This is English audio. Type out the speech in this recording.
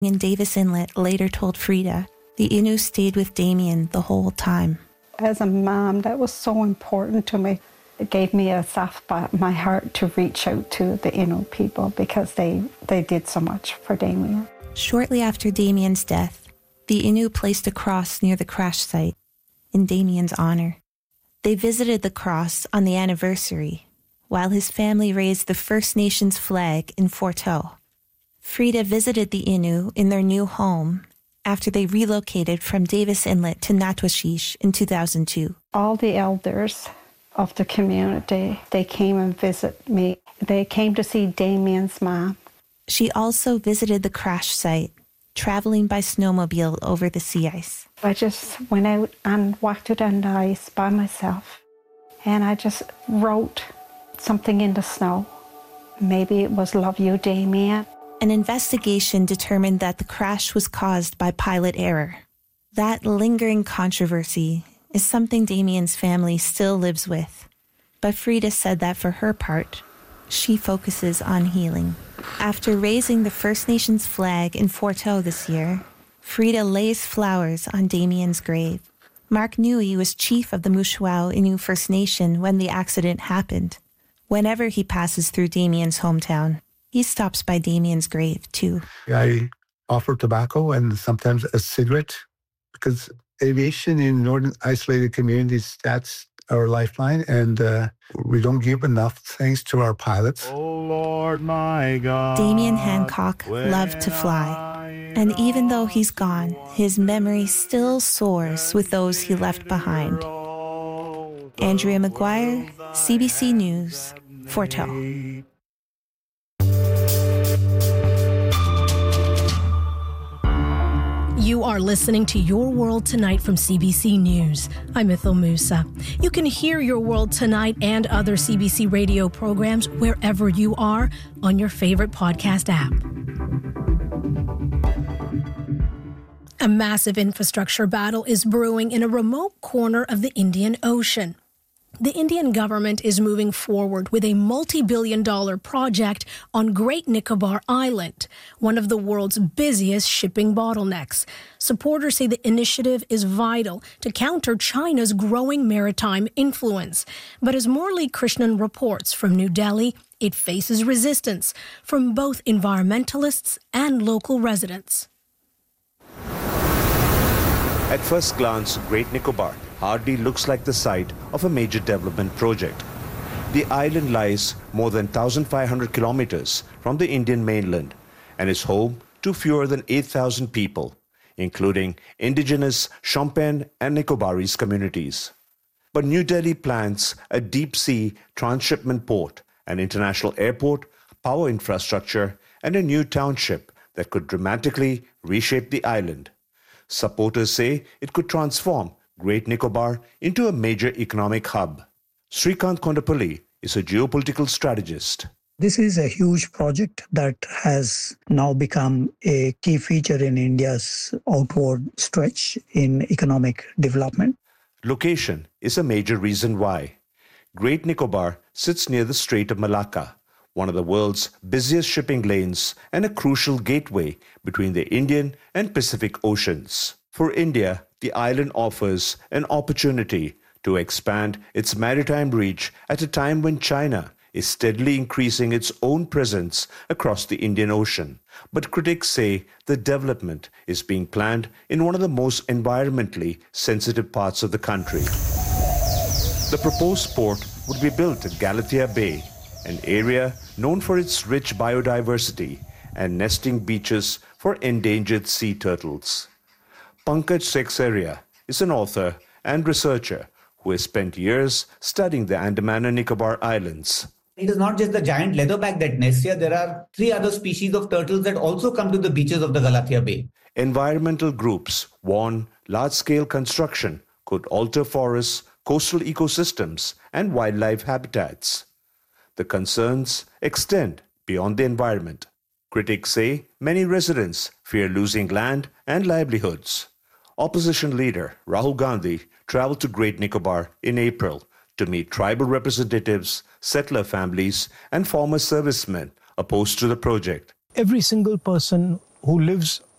in Davis Inlet later told Frida the Innu stayed with Damien the whole time. As a mom, that was so important to me. It gave me a soft spot in my heart to reach out to the Innu people because they did so much for Damien. Shortly after Damien's death, the Innu placed a cross near the crash site in Damien's honor. They visited the cross on the anniversary, while his family raised the First Nations flag in Fort Howe. Frida visited the Innu in their new home after they relocated from Davis Inlet to Natwashish in 2002. All the elders of the community, they came and visited me. They came to see Damien's mom. She also visited the crash site, traveling by snowmobile over the sea ice. I just went out and walked it on the ice by myself, and I just wrote something in the snow. Maybe it was "Love you, Damien." An investigation determined that the crash was caused by pilot error. That lingering controversy is something Damien's family still lives with. But Frida said that for her part, she focuses on healing. After raising the First Nations flag in Fort Howe this year, Frida lays flowers on Damien's grave. Mark Nui was chief of the Mushuau Innu First Nation when the accident happened. Whenever he passes through Damien's hometown, he stops by Damien's grave too. I offer tobacco and sometimes a cigarette because aviation in northern isolated communities, that's our lifeline, and we don't give enough thanks to our pilots. Oh Lord, my God. Damien Hancock loved to fly, and even though he's gone, his memory still soars with those he left behind. Andrea McGuire, CBC News, Fort Howe. You are listening to Your World Tonight from CBC News. I'm Ithil Musa. You can hear Your World Tonight and other CBC radio programs wherever you are on your favorite podcast app. A massive infrastructure battle is brewing in a remote corner of the Indian Ocean. The Indian government is moving forward with a multi-billion-dollar project on Great Nicobar Island, one of the world's busiest shipping bottlenecks. Supporters say the initiative is vital to counter China's growing maritime influence. But as Morley Krishnan reports from New Delhi, it faces resistance from both environmentalists and local residents. At first glance, Great Nicobar hardly looks like the site of a major development project. The island lies more than 1,500 kilometers from the Indian mainland and is home to fewer than 8,000 people, including indigenous Shompen and Nicobarese communities. But New Delhi plans a deep-sea transshipment port, an international airport, power infrastructure, and a new township that could dramatically reshape the island. Supporters say it could transform Great Nicobar into a major economic hub. Srikanth Kondapalli is a geopolitical strategist. This is a huge project that has now become a key feature in India's outward stretch in economic development. Location is a major reason why. Great Nicobar sits near the Strait of Malacca, one of the world's busiest shipping lanes and a crucial gateway between the Indian and Pacific Oceans. For India, the island offers an opportunity to expand its maritime reach at a time when China is steadily increasing its own presence across the Indian Ocean. But critics say the development is being planned in one of the most environmentally sensitive parts of the country. The proposed port would be built at Galathea Bay, an area known for its rich biodiversity and nesting beaches for endangered sea turtles. Pankaj Seksaria is an author and researcher who has spent years studying the Andaman and Nicobar Islands. It is not just the giant leatherback that nests here. There are 3 other species of turtles that also come to the beaches of the Galathea Bay. Environmental groups warn large-scale construction could alter forests, coastal ecosystems, and wildlife habitats. The concerns extend beyond the environment. Critics say many residents fear losing land and livelihoods. Opposition leader Rahul Gandhi traveled to Great Nicobar in April to meet tribal representatives, settler families, and former servicemen opposed to the project. Every single person who lives